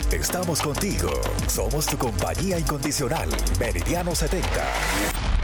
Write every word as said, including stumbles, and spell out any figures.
Estamos contigo. Somos tu compañía incondicional. Meridiano setenta.